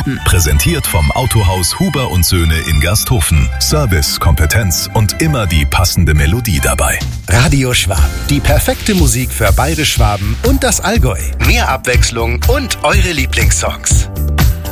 Schwaben. Präsentiert vom Autohaus Huber und Söhne in Gersthofen. Service, Kompetenz und immer die passende Melodie dabei. Radio Schwaben. Die perfekte Musik für beide Schwaben und das Allgäu. Mehr Abwechslung und eure Lieblingssongs.